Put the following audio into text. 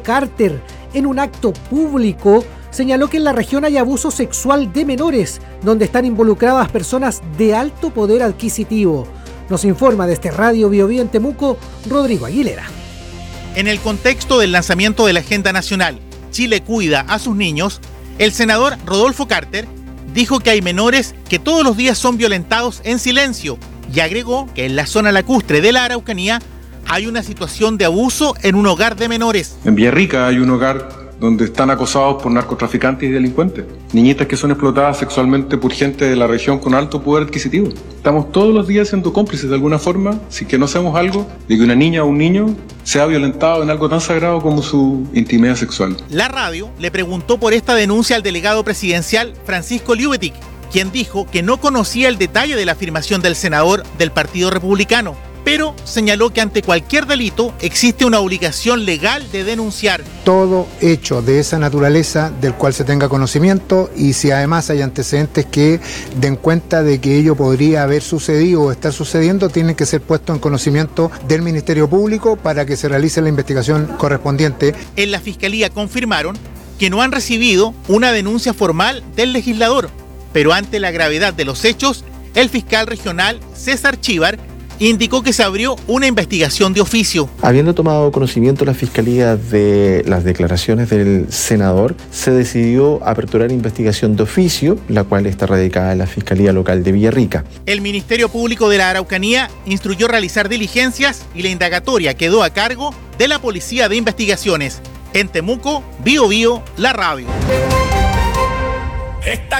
Carter, en un acto público, señaló que en la región hay abuso sexual de menores, donde están involucradas personas de alto poder adquisitivo. Nos informa desde Radio Biobío en Temuco, Rodrigo Aguilera. En el contexto del lanzamiento de la Agenda Nacional Chile cuida a sus niños, el senador Rodolfo Carter dijo que hay menores que todos los días son violentados en silencio y agregó que en la zona lacustre de la Araucanía hay una situación de abuso en un hogar de menores. En Villarrica hay un hogar donde están acosados por narcotraficantes y delincuentes. Niñitas que son explotadas sexualmente por gente de la región con alto poder adquisitivo. Estamos todos los días siendo cómplices de alguna forma, si que no hacemos algo, de que una niña o un niño sea violentado en algo tan sagrado como su intimidad sexual. La radio le preguntó por esta denuncia al delegado presidencial Francisco Liubetic, quien dijo que no conocía el detalle de la afirmación del senador del Partido Republicano, pero señaló que ante cualquier delito existe una obligación legal de denunciar. Todo hecho de esa naturaleza del cual se tenga conocimiento, y si además hay antecedentes que den cuenta de que ello podría haber sucedido o estar sucediendo, tienen que ser puestos en conocimiento del Ministerio Público para que se realice la investigación correspondiente. En la Fiscalía confirmaron que no han recibido una denuncia formal del legislador, pero ante la gravedad de los hechos, el fiscal regional César Chívar indicó que se abrió una investigación de oficio. Habiendo tomado conocimiento la Fiscalía de las declaraciones del senador, se decidió aperturar investigación de oficio, la cual está radicada en la Fiscalía Local de Villarrica. El Ministerio Público de la Araucanía instruyó realizar diligencias y la indagatoria quedó a cargo de la Policía de Investigaciones. En Temuco, Biobío, la radio.